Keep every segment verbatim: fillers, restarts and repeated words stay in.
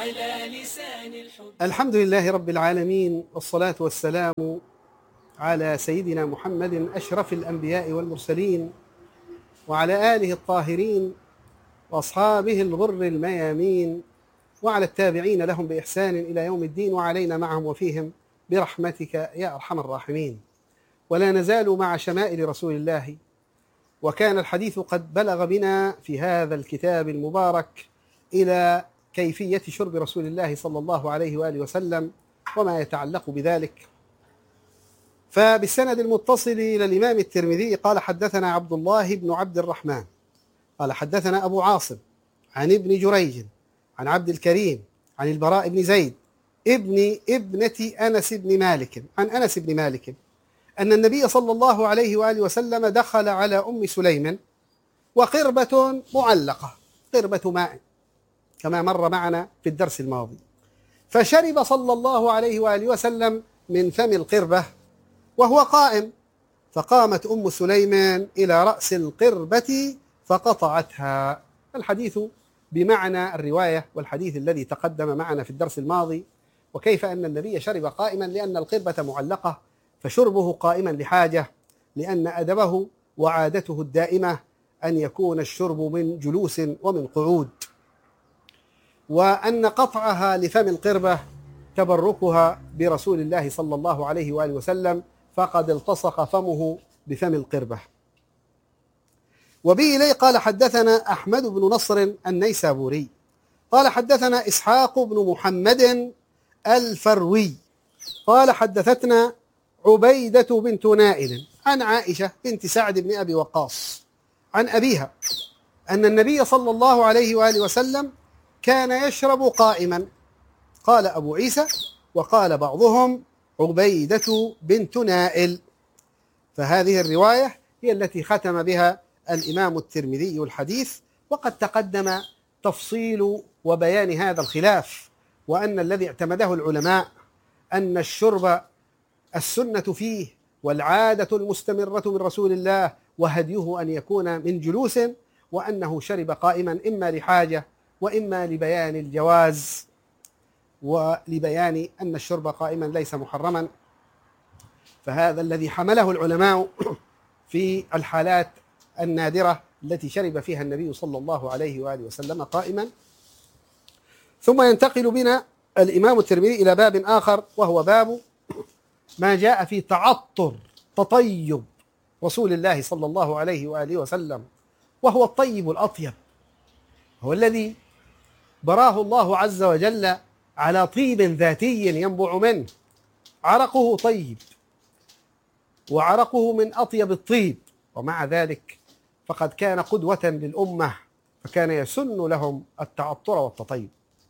على لسان الحب. الحمد لله رب العالمين، والصلاة والسلام على سيدنا محمد أشرف الأنبياء والمرسلين، وعلى آله الطاهرين وأصحابه الغر الميامين، وعلى التابعين لهم بإحسان إلى يوم الدين، وعلينا معهم وفيهم برحمتك يا أرحم الراحمين. ولا نزال مع شمائل رسول الله، وكان الحديث قد بلغ بنا في هذا الكتاب المبارك إلى كيفية شرب رسول الله صلى الله عليه وآله وسلم وما يتعلق بذلك. فبالسند المتصل إلى الإمام الترمذي قال: حدثنا عبد الله بن عبد الرحمن قال حدثنا أبو عاصم عن ابن جريج عن عبد الكريم عن البراء بن زيد ابن ابنة أنس بن مالك عن أنس بن مالك أن النبي صلى الله عليه وآله وسلم دخل على أم سليم وقربة معلقة، قربة ماء كما مر معنا في الدرس الماضي، فشرب صلى الله عليه وآله وسلم من فم القربة وهو قائم، فقامت أم سليم إلى رأس القربة فقطعتها. الحديث بمعنى الرواية والحديث الذي تقدم معنا في الدرس الماضي، وكيف أن النبي شرب قائما لأن القربة معلقة، فشربه قائما لحاجة، لأن أدبه وعادته الدائمة أن يكون الشرب من جلوس ومن قعود، وأن قطعها لفم القربة تبركها برسول الله صلى الله عليه وآله وسلم، فقد التصق فمه بفم القربة. وبه إليه قال: حدثنا أحمد بن نصر النيسابوري قال حدثنا إسحاق بن محمد الفروي قال حدثتنا عبيدة بنت نائل عن عائشة بنت سعد بن أبي وقاص عن أبيها أن النبي صلى الله عليه وآله وسلم كان يشرب قائما. قال أبو عيسى: وقال بعضهم عبيدة بنت نائل. فهذه الرواية هي التي ختم بها الإمام الترمذي الحديث، وقد تقدم تفصيل وبيان هذا الخلاف، وأن الذي اعتمده العلماء أن الشرب السنة فيه والعادة المستمرة من رسول الله وهديه أن يكون من جلوس، وأنه شرب قائما إما لحاجة وإما لبيان الجواز ولبيان أن الشرب قائما ليس محرما. فهذا الذي حمله العلماء في الحالات النادرة التي شرب فيها النبي صلى الله عليه وآله وسلم قائما. ثم ينتقل بنا الإمام الترمذي إلى باب آخر، وهو باب ما جاء في تعطر تطيب رسول الله صلى الله عليه وآله وسلم، وهو الطيب الأطيب، هو الذي براه الله عز وجل على طيب ذاتي ينبع منه، عرقه طيب وعرقه من أطيب الطيب، ومع ذلك فقد كان قدوة للأمة، فكان يسن لهم التعطر والتطيب.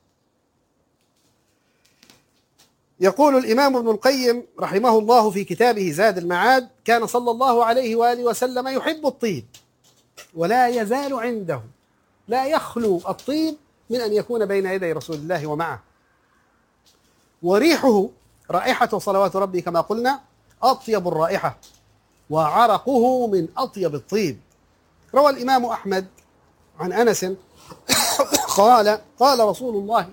يقول الإمام ابن القيم رحمه الله في كتابه زاد المعاد: كان صلى الله عليه وآله وسلم يحب الطيب، ولا يزال عنده، لا يخلو الطيب من أن يكون بين يدي رسول الله ومعه، وريحه رائحة صلوات ربي كما قلنا أطيب الرائحة، وعرقه من أطيب الطيب. روى الإمام أحمد عن أنس قال: قال رسول الله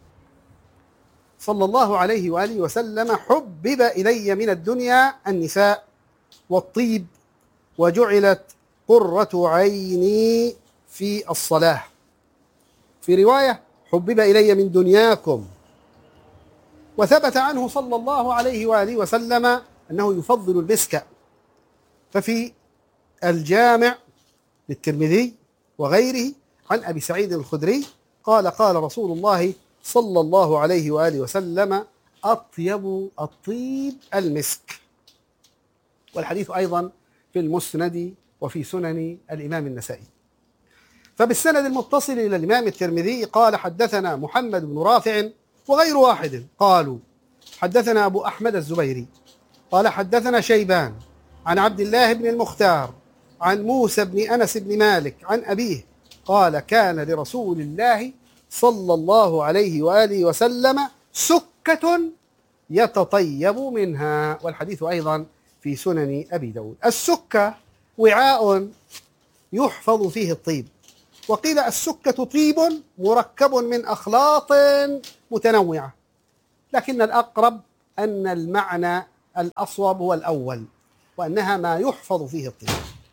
صلى الله عليه وآله وسلم: حبب إلي من الدنيا النساء والطيب، وجعلت قرة عيني في الصلاة. في رواية: حبب إلي من دنياكم. وثبت عنه صلى الله عليه وآله وسلم أنه يفضل المسك. ففي الجامع للترمذي وغيره عن أبي سعيد الخدري قال: قال رسول الله صلى الله عليه وآله وسلم: أطيب الطيب المسك. والحديث أيضا في المسند وفي سنن الإمام النسائي. فبالسند المتصل إلى الإمام الترمذي قال: حدثنا محمد بن رافع وغير واحد قالوا حدثنا أبو أحمد الزبيري قال حدثنا شيبان عن عبد الله بن المختار عن موسى بن أنس بن مالك عن أبيه قال: كان لرسول الله صلى الله عليه وآله وسلم سكة يتطيب منها. والحديث أيضا في سنن أبي داود. السكة وعاء يحفظ فيه الطيب، وقيل السكة طيب مركب من أخلاط متنوعة، لكن الأقرب أن المعنى الأصوب هو الأول، وأنها ما يحفظ فيه الطيب.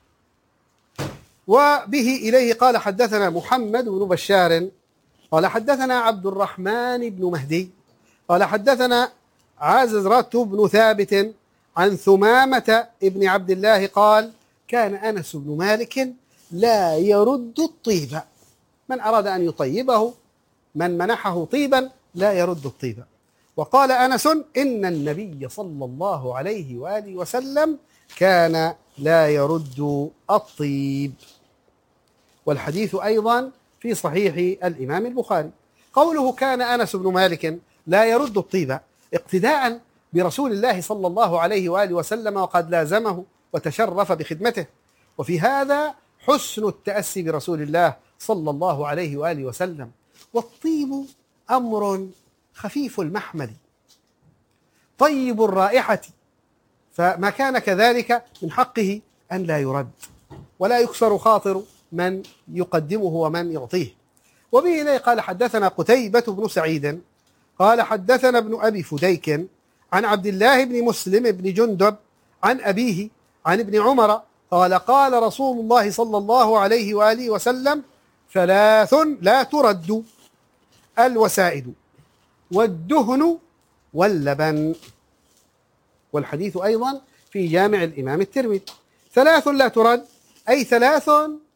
وبه إليه قال حدثنا محمد بن بشار قال حدثنا عبد الرحمن بن مهدي قال حدثنا عازرة بن ثابت عن ثمامة بن عبد الله قال كان أنس بن مالك لا يرد الطيب، من أراد أن يطيبه من منحه طيبا لا يرد الطيب. وقال أنس إن النبي صلى الله عليه وآله وسلم كان لا يرد الطيب. والحديث أيضا في صحيح الإمام البخاري. قوله كان أنس بن مالك لا يرد الطيب اقتداء برسول الله صلى الله عليه وآله وسلم، وقد لازمه وتشرف بخدمته، وفي هذا حسن التأسي برسول الله صلى الله عليه وآله وسلم. والطيب أمر خفيف المحمل طيب الرائحة، فما كان كذلك من حقه أن لا يرد ولا يكسر خاطر من يقدمه ومن يعطيه. وبه إليه قال حدثنا قتيبة بن سعيد قال حدثنا ابن أبي فديك عن عبد الله بن مسلم بن جندب عن أبيه عن ابن عمر قال قال رسول الله صلى الله عليه وآله وسلم ثلاث لا ترد: الوسائد والدهن واللبن. والحديث أيضا في جامع الإمام الترمذي. ثلاث لا ترد أي ثلاث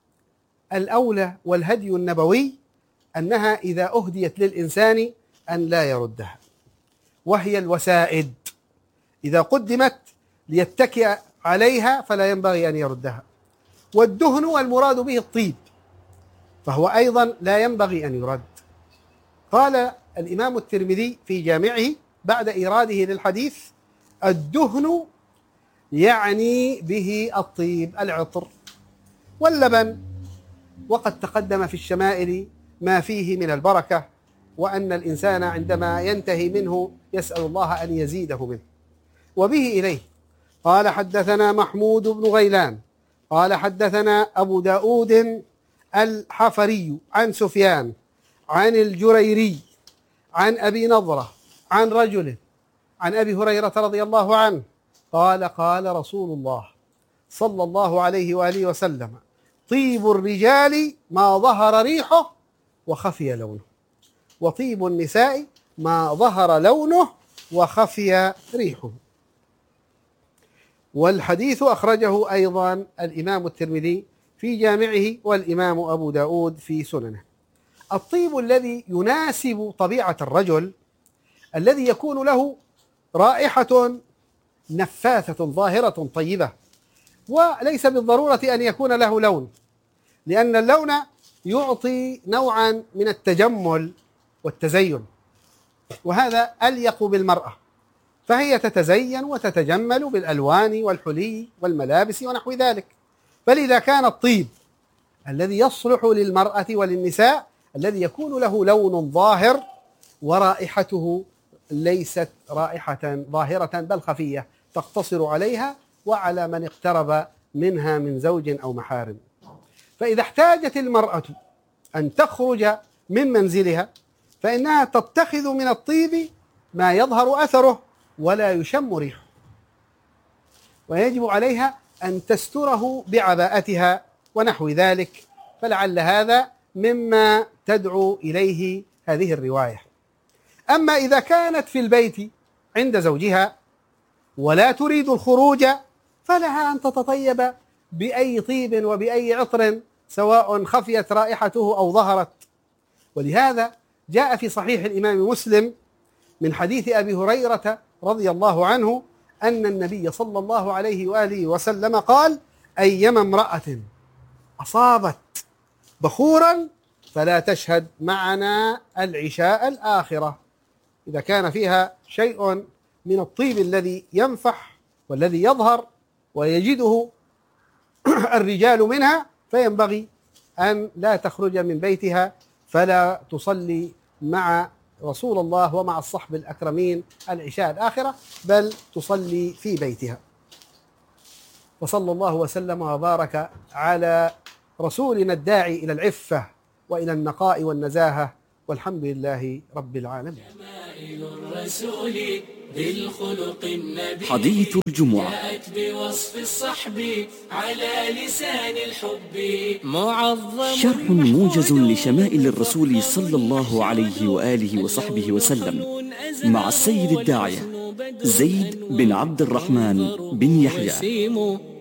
الأولى والهدي النبوي أنها إذا أهديت للإنسان أن لا يردها، وهي الوسائد إذا قدمت ليتكئ عليها فلا ينبغي أن يردها. والدهن والمراد به الطيب فهو أيضا لا ينبغي أن يرد. قال الإمام الترمذي في جامعه بعد إيراده للحديث الدهن يعني به الطيب العطر. واللبن وقد تقدم في الشمائل ما فيه من البركة، وأن الإنسان عندما ينتهي منه يسأل الله أن يزيده منه. وبه إليه قال حدثنا محمود بن غيلان قال حدثنا أبو داود الحفري عن سفيان عن الجريري عن أبي نضرة عن رجل عن أبي هريرة رضي الله عنه قال قال رسول الله صلى الله عليه وآله وسلم طيب الرجال ما ظهر ريحه وخفي لونه، وطيب النساء ما ظهر لونه وخفي ريحه. والحديث أخرجه أيضا الإمام الترمذي في جامعه والإمام أبو داود في سننه. الطيب الذي يناسب طبيعة الرجل الذي يكون له رائحة نفاثة ظاهرة طيبة، وليس بالضرورة أن يكون له لون، لأن اللون يعطي نوعا من التجمل والتزين، وهذا أليق بالمرأة، فهي تتزين وتتجمل بالألوان والحلي والملابس ونحو ذلك. فلذا كان الطيب الذي يصلح للمرأة وللنساء الذي يكون له لون ظاهر ورائحته ليست رائحة ظاهرة بل خفية تقتصر عليها وعلى من اقترب منها من زوج أو محارم. فإذا احتاجت المرأة أن تخرج من منزلها فإنها تتخذ من الطيب ما يظهر أثره ولا يشم ريحه، ويجب عليها أن تستره بعباءتها ونحو ذلك، فلعل هذا مما تدعو إليه هذه الرواية. أما إذا كانت في البيت عند زوجها ولا تريد الخروج فلها أن تتطيب بأي طيب وبأي عطر سواء خفيت رائحته أو ظهرت. ولهذا جاء في صحيح الإمام مسلم من حديث أبي هريرة رضي الله عنه أن النبي صلى الله عليه وآله وسلم قال أيما امرأة أصابت بخورا فلا تشهد معنا العشاء الآخرة. إذا كان فيها شيء من الطيب الذي ينفح والذي يظهر ويجده الرجال منها فينبغي أن لا تخرج من بيتها فلا تصلي مع رسول الله ومع الصحب الأكرمين العشاء الآخرة، بل تصلي في بيتها. وصلى الله وسلم وبارك على رسولنا الداعي إلى العفة وإلى النقاء والنزاهة، والحمد لله رب العالمين. شمائل الرسول بالخلق النبي حديث الجمعة جاءت بوصف الصحب على لسان الحب معظم شرح موجز لشمائل الرسول صلى الله عليه وآله وصحبه وسلم مع السيد الداعية زيد بن عبد الرحمن بن يحيى.